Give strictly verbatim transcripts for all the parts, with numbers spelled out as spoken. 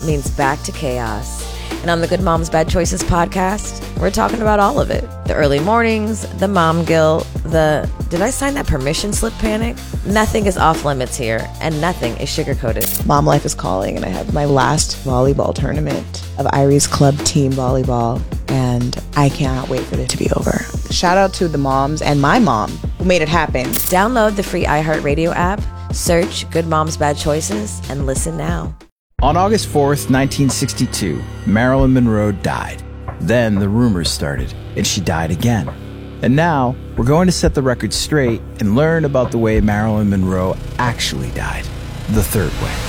means back to chaos. And on the Good Moms Bad Choices podcast, we're talking about all of it. The early mornings, the mom guilt, the did I sign that permission slip panic? Nothing is off limits here, and nothing is sugar-coated. Mom life is calling, and I have my last volleyball tournament of Irie's club team volleyball, and I cannot wait for it to be over. Shout out to the moms and my mom who made it happen. Download the free iHeartRadio app, search Good Moms Bad Choices, and listen now. On August fourth, nineteen sixty-two, Marilyn Monroe died. Then the rumors started, and she died again. And now, we're going to set the record straight and learn about the way Marilyn Monroe actually died, the third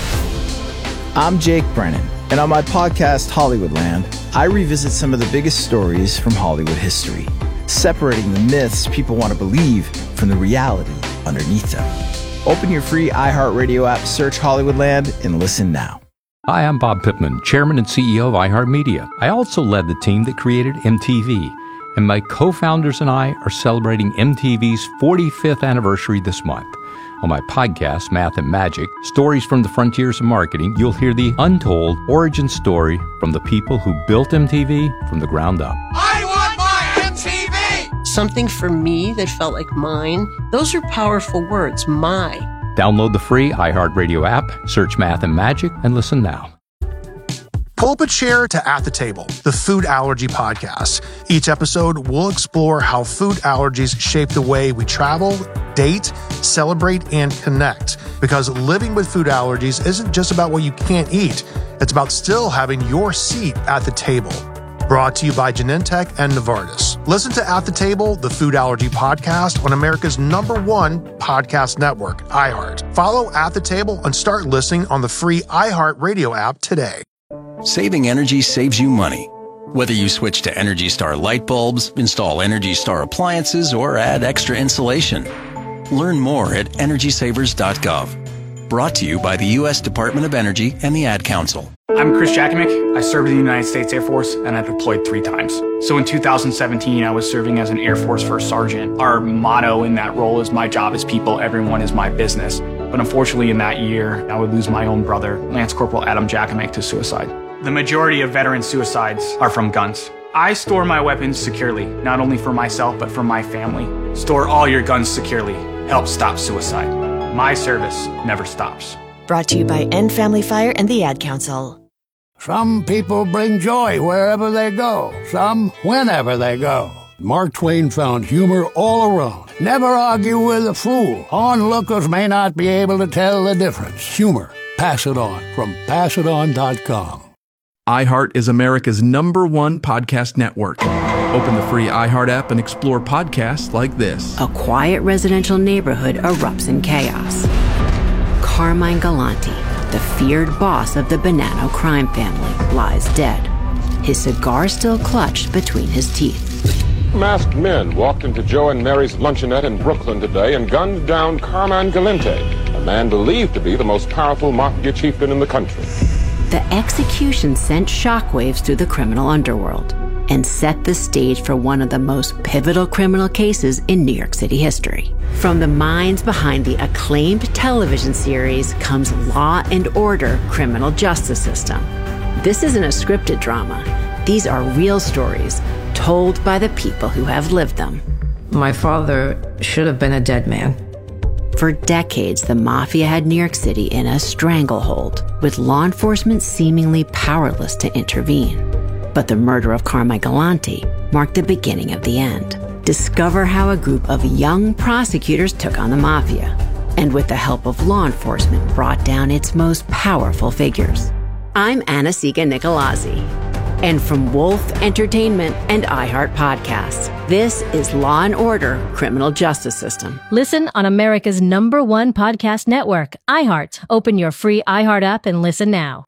way. I'm Jake Brennan, and on my podcast, Hollywoodland, I revisit some of the biggest stories from Hollywood history, separating the myths people want to believe from the reality underneath them. Open your free iHeartRadio app, search Hollywoodland, and listen now. Hi, I'm Bob Pittman, Chairman and C E O of iHeartMedia. I also led the team that created M T V, and my co-founders and I are celebrating M T V's forty-fifth anniversary this month. On my podcast, Math and Magic, Stories from the Frontiers of Marketing, you'll hear the untold origin story from the people who built M T V from the ground up. I want my M T V! Something for me that felt like mine. Those are powerful words, my. Download the free iHeartRadio app, search Math and Magic, and listen now. Pull up a chair to At the Table, the food allergy podcast. Each episode, we'll explore how food allergies shape the way we travel, date, celebrate, and connect. Because living with food allergies isn't just about what you can't eat. It's about still having your seat at the table. Brought to you by Genentech and Novartis. Listen to At the Table, the food allergy podcast on America's number one podcast network, iHeart. Follow At the Table and start listening on the free iHeart Radio app today. Saving energy saves you money. Whether you switch to Energy Star light bulbs, install Energy Star appliances, or add extra insulation. Learn more at energy savers dot gov. Brought to you by the U S Department of Energy and the Ad Council. I'm Chris Jakimick. I served in the United States Air Force, and I deployed three times. So in two thousand seventeen, I was serving as an Air Force First Sergeant. Our motto in that role is, my job is people, everyone is my business. But unfortunately in that year, I would lose my own brother, Lance Corporal Adam Jakimick, to suicide. The majority of veteran suicides are from guns. I store my weapons securely, not only for myself, but for my family. Store all your guns securely. Help stop suicide. My service never stops. Brought to you by End Family Fire and the Ad Council. Some people bring joy wherever they go, some whenever they go. Mark Twain found humor all around. Never argue with a fool. Onlookers may not be able to tell the difference. Humor. Pass it on from pass it on dot com. iHeart is America's number one podcast network. Open the free iHeart app and explore podcasts like this. A quiet residential neighborhood erupts in chaos. Carmine Galante, the feared boss of the Bonanno crime family, lies dead, his cigar still clutched between his teeth. Masked men walked into Joe and Mary's luncheonette in Brooklyn today and gunned down Carmine Galante, a man believed to be the most powerful mafia chieftain in the country. The execution sent shockwaves through the criminal underworld and set the stage for one of the most pivotal criminal cases in New York City history. From the minds behind the acclaimed television series comes Law and Order: Criminal Justice System. This isn't a scripted drama. These are real stories told by the people who have lived them. My father should have been a dead man. For decades, the mafia had New York City in a stranglehold, with law enforcement seemingly powerless to intervene. But the murder of Carmine Galante marked the beginning of the end. Discover how a group of young prosecutors took on the mafia, and with the help of law enforcement, brought down its most powerful figures. I'm Anna-Sigga Nicolazzi, and from Wolf Entertainment and iHeart Podcasts, this is Law and Order: Criminal Justice System. Listen on America's number one podcast network, iHeart. Open your free iHeart app and listen now.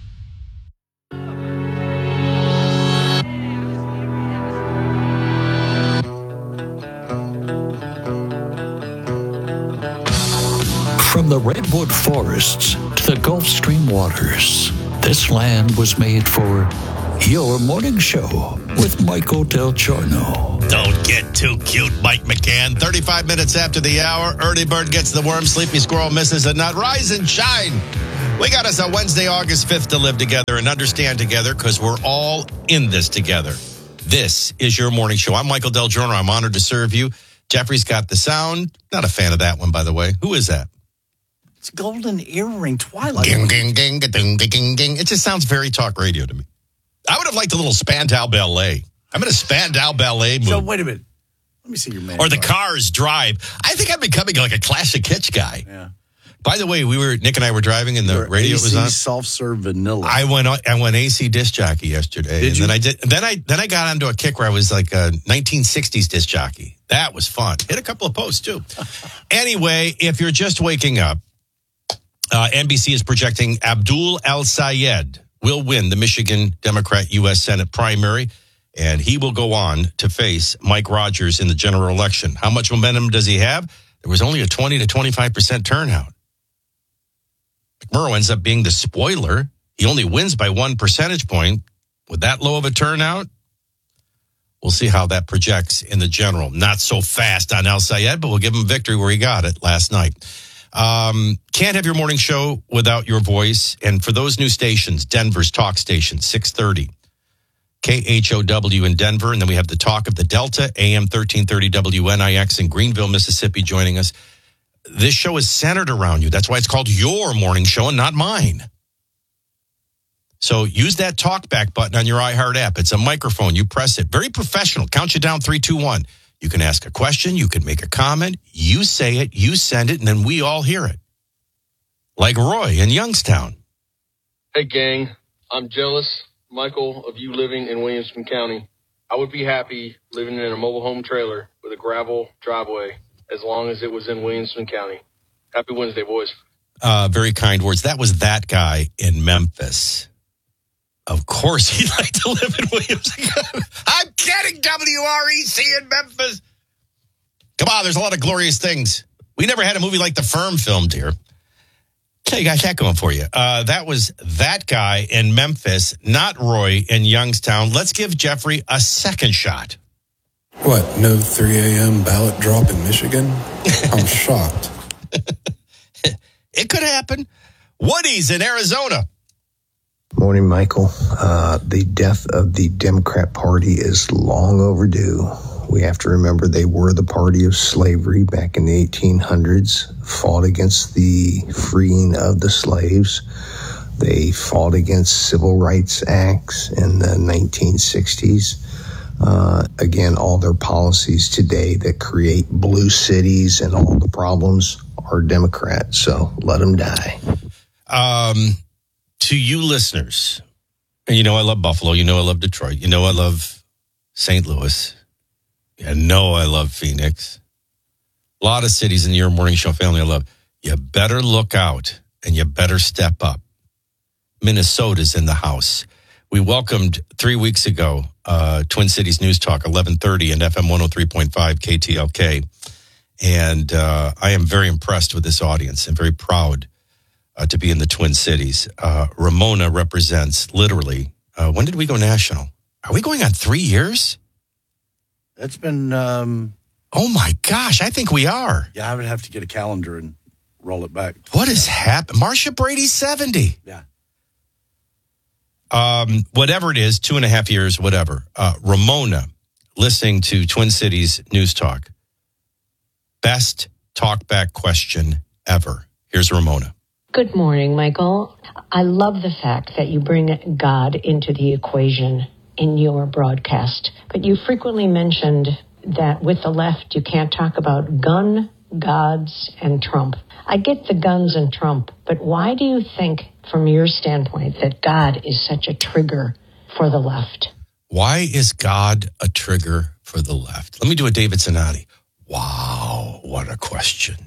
From the redwood forests to the Gulf Stream waters, this land was made for your morning show with Michael Del Giorno. Don't get too cute, Mike McCann. thirty-five minutes after the hour, early bird gets the worm, sleepy squirrel misses a nut. Rise and shine. We got us a Wednesday, August fifth to live together and understand together because we're all in this together. This is your morning show. I'm Michael Del Giorno. I'm honored to serve you. Jeffrey's got the sound. Not a fan of that one, by the way. Who is that? It's Golden Earring Twilight. Ging, ging, ging, ging, ging, ging. It just sounds very talk radio to me. I would have liked a little Spandau Ballet. I'm in a Spandau Ballet movie. So, wait a minute. Let me see your man. Or the Cars Drive. I think I'm becoming like a classic hitch guy. Yeah. By the way, we were Nick and I were driving and the Your radio A C was on. Self-serve vanilla. I went on, I went A C disc jockey yesterday. Did and you? then I did then I then I got onto a kick where I was like a nineteen sixties disc jockey. That was fun. Hit a couple of posts too. Anyway, if you're just waking up, uh, N B C is projecting Abdul El-Sayed will win the Michigan Democrat U S Senate primary, and he will go on to face Mike Rogers in the general election. How much momentum does he have? There was only a twenty to twenty-five percent turnout. McMurrow ends up being the spoiler. He only wins by one percentage point. With that low of a turnout, we'll see how that projects in the general. Not so fast on El-Sayed, but we'll give him victory where he got it last night. Um, can't have your morning show without your voice. And for those new stations, Denver's talk station, six thirty. K H O W in Denver. And then we have the talk of the Delta, A M thirteen thirty W N I X in Greenville, Mississippi, joining us. This show is centered around you. That's why it's called your morning show and not mine. So use that talkback button on your iHeart app. It's a microphone. You press it. Very professional. Count you down, three, two, one. You can ask a question. You can make a comment. You say it. You send it. And then we all hear it. Like Roy in Youngstown. Hey, gang. I'm jealous, Michael, of you living in Williamson County. I would be happy living in a mobile home trailer with a gravel driveway as long as it was in Williamson County. Happy Wednesday, boys. Uh, very kind words. That was that guy in Memphis. Of course he'd like to live in Williamson County. I'm kidding, W R E C in Memphis. Come on, there's a lot of glorious things. We never had a movie like The Firm filmed here. Okay, you got that going for you. Uh, that was that guy in Memphis, not Roy in Youngstown. Let's give Jeffrey a second shot. What, no three a.m. ballot drop in Michigan? I'm shocked. It could happen. Woody's in Arizona. Morning, Michael. Uh, the death of the Democrat Party is long overdue. We have to remember they were the party of slavery back in the eighteen hundreds, fought against the freeing of the slaves. They fought against civil rights acts in the nineteen sixties. Uh, again, all their policies today that create blue cities and all the problems are Democrat. So let them die. Um, to you listeners, and you know I love Buffalo. You know I love Detroit. You know I love Saint Louis. You know I love Phoenix. A lot of cities in your morning show family I love. You better look out and you better step up. Minnesota's in the house. We welcomed three weeks ago uh, Twin Cities News Talk, eleven thirty and F M one oh three point five K T L K. And uh, I am very impressed with this audience and very proud uh, to be in the Twin Cities. Uh, Ramona represents literally, uh, when did we go national? Are we going on three years? That's been... Um, oh, my gosh. I think we are. Yeah, I would have to get a calendar and roll it back. What has happened? Marcia Brady's seventy. Yeah. Um, whatever it is, two and a half years, whatever. Uh, Ramona, listening to Twin Cities News Talk. Best talkback question ever. Here's Ramona. Good morning, Michael. I love the fact that you bring God into the equation in your broadcast, but you frequently mentioned that with the left, you can't talk about gun, gods, and Trump. I get the guns and Trump, but why do you think, from your standpoint, that God is such a trigger for the left? Why is God a trigger for the left? Let me do a David Sonati. Wow, what a question.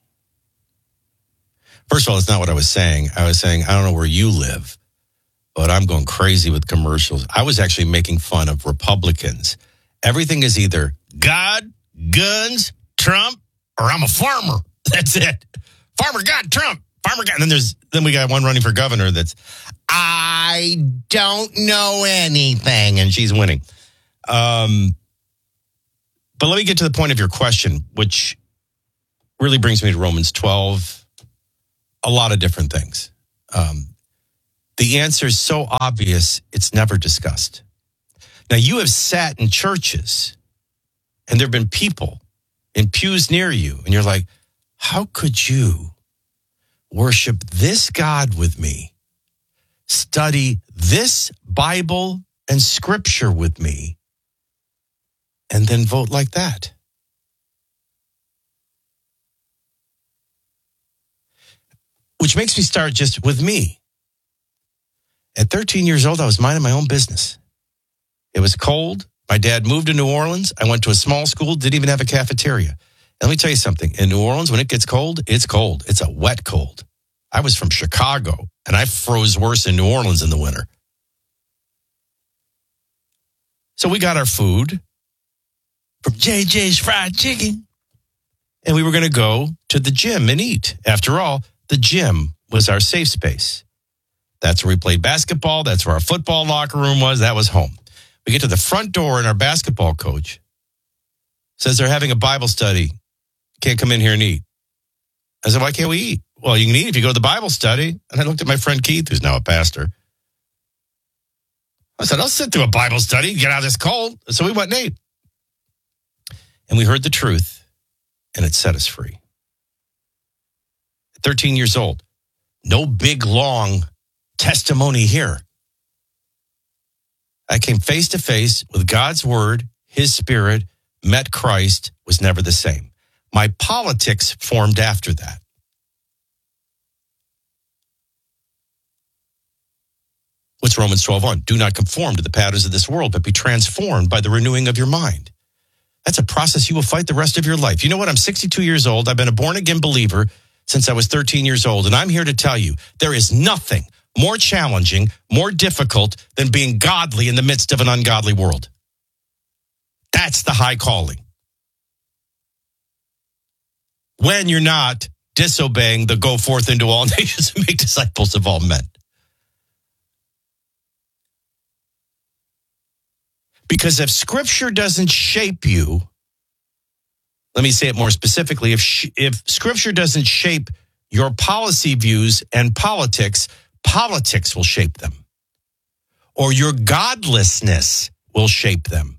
First of all, it's not what I was saying. I was saying, I don't know where you live, but I'm going crazy with commercials. I was actually making fun of Republicans. Everything is either God, guns, Trump, or I'm a farmer. That's it. Farmer God, Trump. Farmer God. And then there's then we got one running for governor that's, I don't know anything, and she's winning. Um, but let me get to the point of your question, which really brings me to Romans twelve. A lot of different things. Um, the answer is so obvious, it's never discussed. Now, you have sat in churches, and there have been people in pews near you, and you're like, how could you worship this God with me, study this Bible and Scripture with me, and then vote like that? Which makes me start just with me. At thirteen years old, I was minding my own business. It was cold. My dad moved to New Orleans. I went to a small school, didn't even have a cafeteria. And let me tell you something. In New Orleans, when it gets cold, it's cold. It's a wet cold. I was from Chicago, and I froze worse in New Orleans in the winter. So we got our food from J J's Fried Chicken, and we were going to go to the gym and eat. After all, the gym was our safe space. That's where we played basketball. That's where our football locker room was. That was home. We get to the front door, and our basketball coach says they're having a Bible study. Can't come in here and eat. I said, why can't we eat? Well, you can eat if you go to the Bible study. And I looked at my friend Keith, who's now a pastor. I said, I'll sit through a Bible study and get out of this cold. So we went and ate. And we heard the truth, and it set us free. At thirteen years old, no big, long testimony here. I came face to face with God's word, his spirit, met Christ, was never the same. My politics formed after that. What's Romans twelve one? Do not conform to the patterns of this world, but be transformed by the renewing of your mind. That's a process you will fight the rest of your life. You know what? I'm sixty-two years old. I've been a born-again believer since I was thirteen years old, and I'm here to tell you there is nothing more challenging, more difficult than being godly in the midst of an ungodly world. That's the high calling. When you're not disobeying the go forth into all nations and make disciples of all men. Because if Scripture doesn't shape you, let me say it more specifically, if sh- if Scripture doesn't shape your policy views and politics, politics will shape them. Or your godlessness will shape them.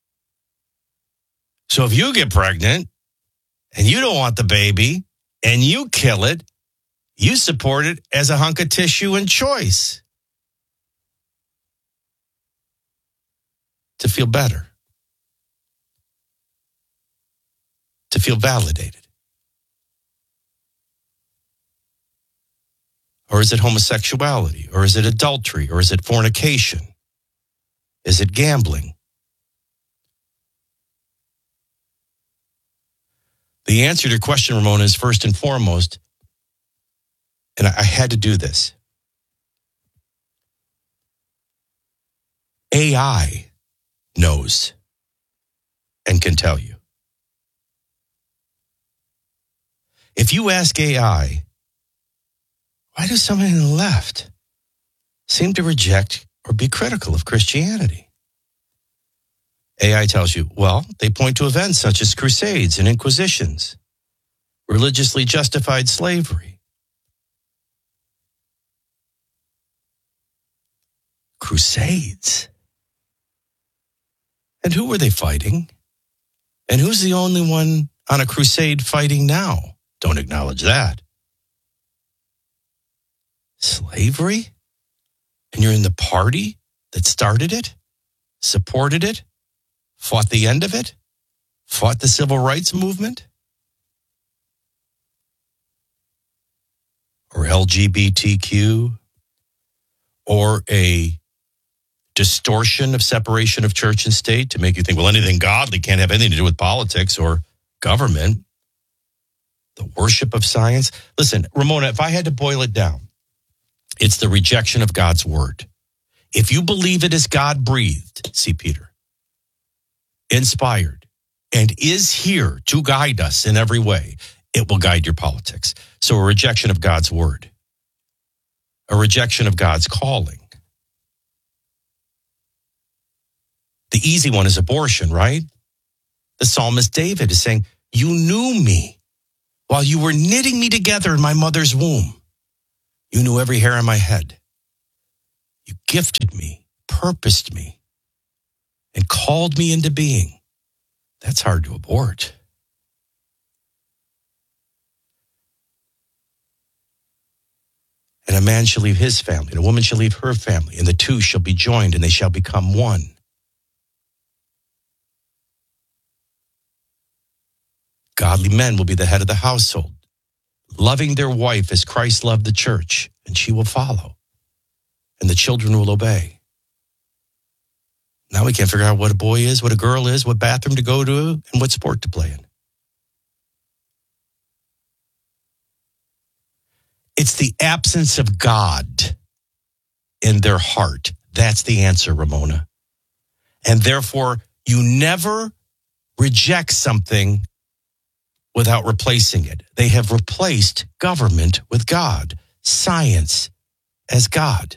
So if you get pregnant and you don't want the baby and you kill it, you support it as a hunk of tissue and choice to feel better, to feel validated. Or is it homosexuality? Or is it adultery? Or is it fornication? Is it gambling? The answer to your question, Ramona, is first and foremost, and I had to do this. A I knows and can tell you. If you ask A I, why do so many on the left seem to reject or be critical of Christianity? A I tells you, well, they point to events such as crusades and inquisitions, religiously justified slavery. Crusades? And who were they fighting? And who's the only one on a crusade fighting now? Don't acknowledge that. Slavery? And you're in the party that started it, supported it, fought the end of it, fought the civil rights movement? Or L G B T Q? Or a distortion of separation of church and state to make you think, well, anything godly can't have anything to do with politics or government. The worship of science. Listen, Ramona, if I had to boil it down, it's the rejection of God's word. If you believe it is God-breathed, see Peter, inspired, and is here to guide us in every way, it will guide your politics. So a rejection of God's word, a rejection of God's calling. The easy one is abortion, right? The psalmist David is saying, you knew me while you were knitting me together in my mother's womb. You knew every hair on my head. You gifted me, purposed me, and called me into being. That's hard to abort. And a man shall leave his family, and a woman shall leave her family, and the two shall be joined, and they shall become one. Godly men will be the head of the household, loving their wife as Christ loved the church, and she will follow, and the children will obey. Now we can't figure out what a boy is, what a girl is, what bathroom to go to, and what sport to play in. It's the absence of God in their heart. That's the answer, Ramona. And therefore, you never reject something without replacing it. They have replaced government with God, science as God.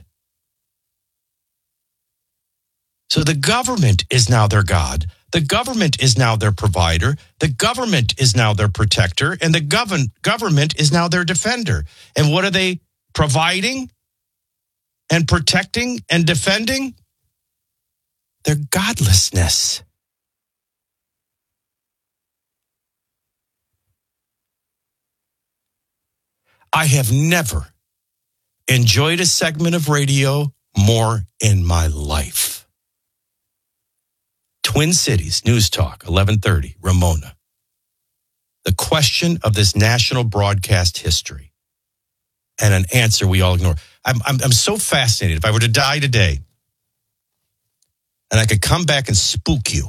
So the government is now their God. The government is now their provider. The government is now their protector. And the govern- government is now their defender. And what are they providing and protecting and defending? Their godlessness. I have never enjoyed a segment of radio more in my life. Twin Cities News Talk, eleven thirty, Ramona. The question of this national broadcast history and an answer we all ignore. I'm, I'm, I'm so fascinated. If I were to die today and I could come back and spook you.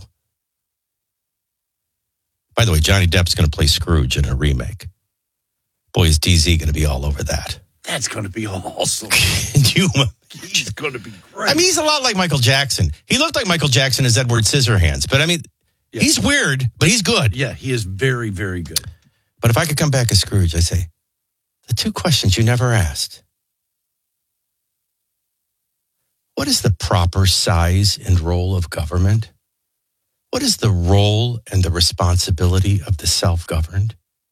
By the way, Johnny Depp's going to play Scrooge in a remake. Boy, is D Z going to be all over that. That's going to be awesome. Can you imagine? He's going to be great. I mean, he's a lot like Michael Jackson. He looked like Michael Jackson as Edward Scissorhands. But I mean, yeah. He's weird, but he's good. Yeah, he is very, very good. But if I could come back as Scrooge, I'd say, the two questions you never asked. What is the proper size and role of government? What is the role and the responsibility of the self-governed?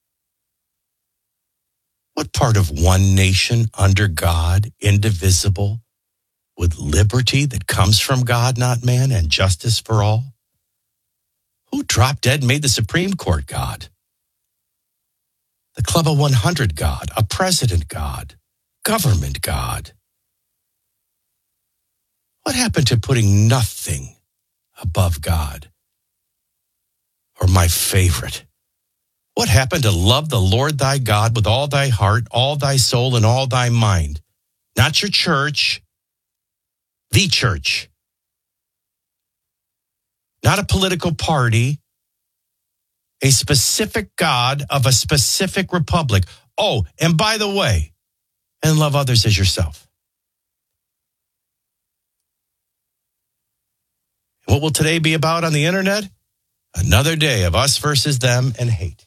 What part of one nation under God, indivisible, with liberty that comes from God, not man, and justice for all? Who dropped dead and made the Supreme Court God? The Club of one hundred God, a president God, government God. What happened to putting nothing above God? Or my favorite, what happened to love the Lord thy God with all thy heart, all thy soul, and all thy mind? Not your church, the church. Not a political party, a specific God of a specific republic. Oh, and by the way, and love others as yourself. What will today be about on the internet? Another day of us versus them and hate.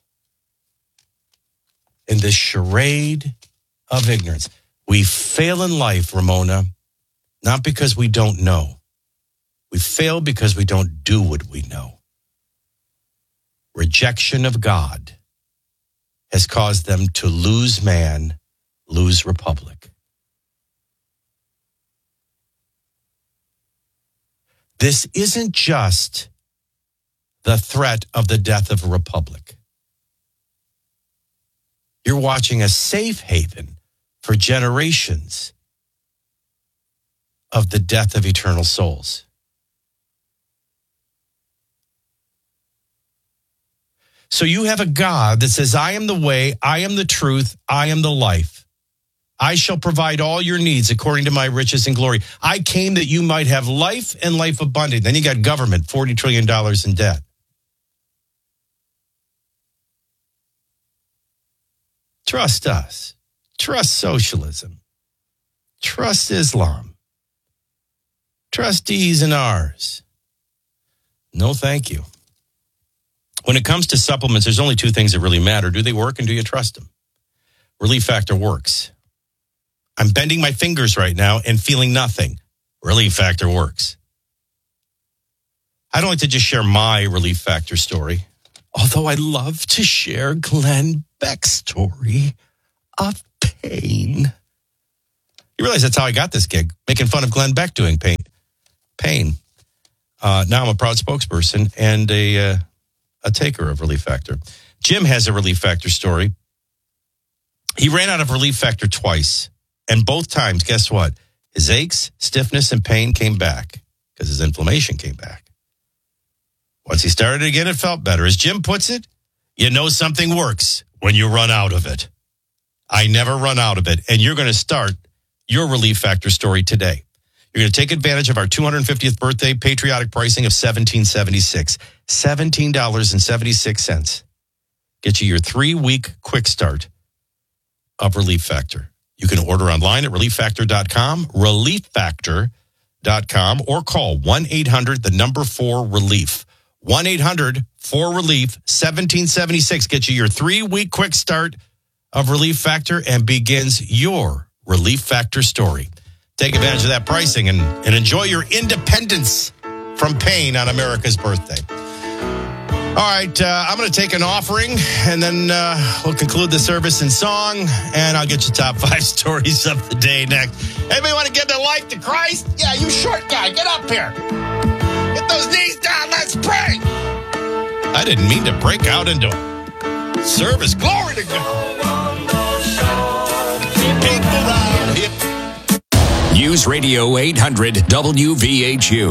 In this charade of ignorance. We fail in life, Ramona, not because we don't know. We fail because we don't do what we know. Rejection of God has caused them to lose man, lose republic. This isn't just the threat of the death of a republic. You're watching a safe haven for generations of the death of eternal souls. So you have a God that says, I am the way, I am the truth, I am the life. I shall provide all your needs according to my riches and glory. I came that you might have life and life abundant. Then you got government, forty trillion dollars in debt. Trust us. Trust socialism. Trust Islam. Trust D's and R's. No, thank you. When it comes to supplements, there's only two things that really matter. Do they work and do you trust them? Relief Factor works. I'm bending my fingers right now and feeling nothing. Relief Factor works. I don't like to just share my Relief Factor story, although I love to share Glenn Beck's story of pain. You realize that's how I got this gig, making fun of Glenn Beck doing pain. Pain. Uh, now I'm a proud spokesperson and a uh, a taker of Relief Factor. Jim has a Relief Factor story. He ran out of Relief Factor twice. And both times, guess what? His aches, stiffness, and pain came back because his inflammation came back. Once he started again, it felt better. As Jim puts it, you know something works when you run out of it. I never run out of it. And you're going to start your Relief Factor story today. You're going to take advantage of our two hundred fiftieth birthday patriotic pricing of seventeen seventy-six. seventeen dollars and seventy-six cents. Get you your three-week quick start of Relief Factor. You can order online at relief factor dot com, relief factor dot com, or call one eight hundred, the number four, relief. one eight hundred, four, relief, seventeen seventy-six. Get you your three-week quick start of Relief Factor and begins your Relief Factor story. Take advantage of that pricing and, and enjoy your independence from pain on America's birthday. All right, uh, I'm going to take an offering, and then uh, we'll conclude the service in song, and I'll get you top five stories of the day next. Anybody want to give their life to Christ? Yeah, you short guy, get up here. Get those knees down, let's pray. I didn't mean to break out into service. Glory to God. News Radio eight hundred W V H U.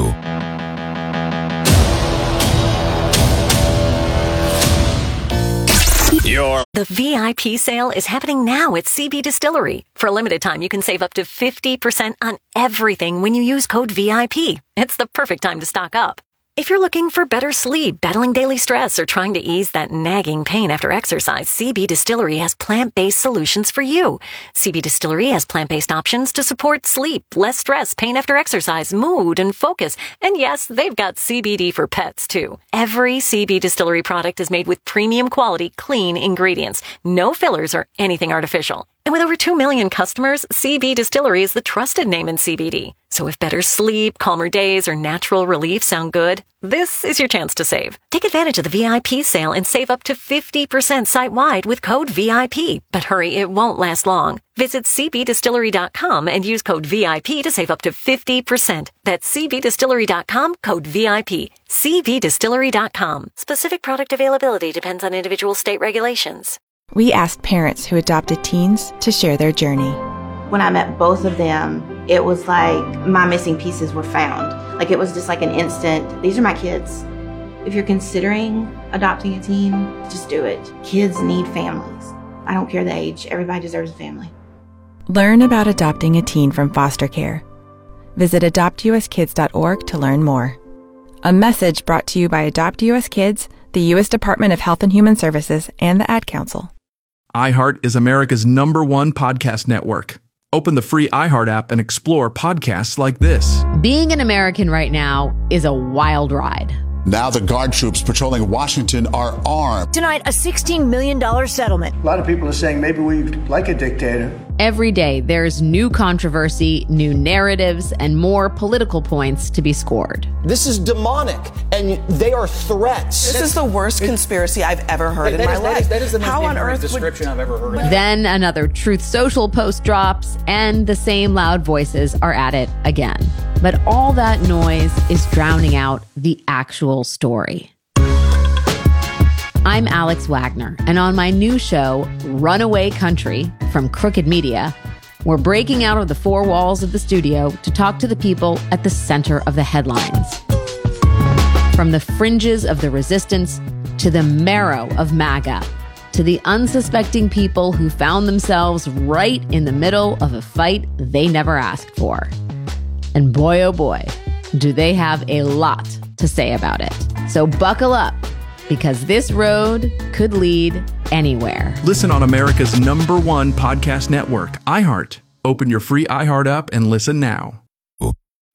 Your The V I P sale is happening now at C B Distillery. For a limited time, you can save up to fifty percent on everything when you use code V I P. It's the perfect time to stock up. If you're looking for better sleep, battling daily stress, or trying to ease that nagging pain after exercise, C B Distillery has plant-based solutions for you. C B Distillery has plant-based options to support sleep, less stress, pain after exercise, mood, and focus. And yes, they've got C B D for pets, too. Every C B Distillery product is made with premium quality, clean ingredients. No fillers or anything artificial. And with over two million customers, C B Distillery is the trusted name in C B D. So if better sleep, calmer days, or natural relief sound good, this is your chance to save. Take advantage of the V I P sale and save up to fifty percent site-wide with code V I P. But hurry, it won't last long. Visit c b distillery dot com and use code V I P to save up to fifty percent. That's c b distillery dot com, code V I P. c b distillery dot com. Specific product availability depends on individual state regulations. We asked parents who adopted teens to share their journey. When I met both of them, it was like my missing pieces were found. Like it was just like an instant, these are my kids. If you're considering adopting a teen, just do it. Kids need families. I don't care the age, everybody deserves a family. Learn about adopting a teen from foster care. Visit adopt u s kids dot org to learn more. A message brought to you by Adopt U S Kids, the U S Department of Health and Human Services, and the Ad Council. iHeart is America's number one podcast network. Open the free iHeart app and explore podcasts like this. Being an American right now is a wild ride. Now the guard troops patrolling Washington are armed. Tonight, a sixteen million dollars settlement. A lot of people are saying maybe we like a dictator. Every day, there's new controversy, new narratives, and more political points to be scored. This is demonic, and they are threats. This is the worst conspiracy I've ever heard in my life. That is the most How on earth description I've ever heard. Then another Truth Social post drops, and the same loud voices are at it again. But all that noise is drowning out the actual story. I'm Alex Wagner, and on my new show, Runaway Country, from Crooked Media, we're breaking out of the four walls of the studio to talk to the people at the center of the headlines. From the fringes of the resistance to the marrow of MAGA, to the unsuspecting people who found themselves right in the middle of a fight they never asked for. And boy, oh boy, do they have a lot to say about it. So buckle up, because this road could lead anywhere. Listen on America's number one podcast network, iHeart. Open your free iHeart app and listen now.